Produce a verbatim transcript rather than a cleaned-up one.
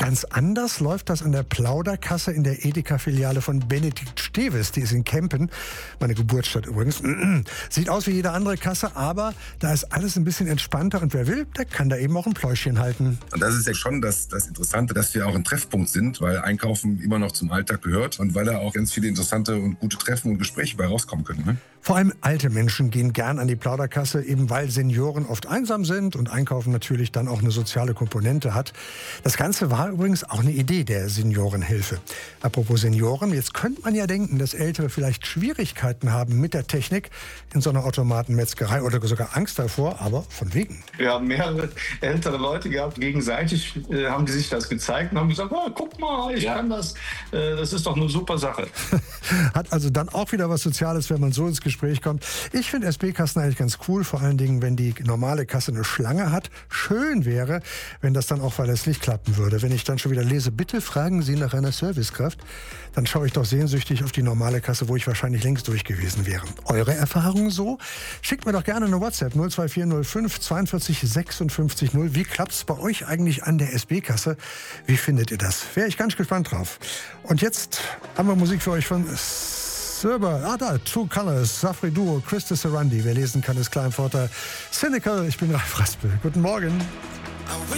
Ganz anders läuft das an der Plauderkasse in der Edeka-Filiale von Benedikt Steves. Die ist in Kempen, meine Geburtsstadt übrigens. Sieht aus wie jede andere Kasse, aber da ist alles ein bisschen entspannter. Und wer will, der kann da eben auch ein Pläuschchen halten. Und das ist ja schon das, das Interessante, dass wir auch ein Treffpunkt sind, weil Einkaufen immer noch zum Alltag gehört und weil da auch ganz viele interessante und gute Treffen und Gespräche bei rauskommen können. Ne? Vor allem alte Menschen gehen gern an die Plauderkasse, eben weil Senioren oft einsam sind und Einkaufen natürlich dann auch eine soziale Komponente hat. Das Ganze war übrigens auch eine Idee der Seniorenhilfe. Apropos Senioren, jetzt könnte man ja denken, dass Ältere vielleicht Schwierigkeiten haben mit der Technik in so einer Automatenmetzgerei oder sogar Angst davor, aber von wegen. Wir haben mehrere ältere Leute gehabt, gegenseitig äh, haben die sich das gezeigt und haben gesagt, oh, guck mal, ich ja. kann das, äh, das ist doch eine super Sache. Hat also dann auch wieder was Soziales, wenn man so ins Gespräch kommt. Ich finde S B-Kassen eigentlich ganz cool, vor allen Dingen, wenn die normale Kasse eine Schlange hat. Schön wäre, wenn das dann auch verlässlich klappen würde. Wenn ich dann schon wieder lese, bitte fragen Sie nach einer Servicekraft, dann schaue ich doch sehnsüchtig auf die normale Kasse, wo ich wahrscheinlich längst durch gewesen wäre. Eure Erfahrungen so? Schickt mir doch gerne eine WhatsApp null zwei vier null fünf zweiundvierzig sechsundfünfzig null. Wie klappt es bei euch eigentlich an der S B-Kasse? Wie findet ihr das? Wäre ich ganz gespannt drauf. Und jetzt haben wir Musik für euch von Silber. Ah, da, True Colors, Safri Duo, Christus Sarandi. Wer lesen kann, ist Kleinforter. Cynical, ich bin Ralf Raspel. Guten Morgen.